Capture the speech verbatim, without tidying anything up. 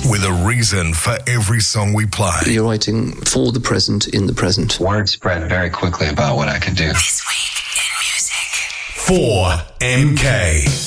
with a reason for every song we play. You're writing for the present, in the present. Word spread very quickly about what I could do. four M K.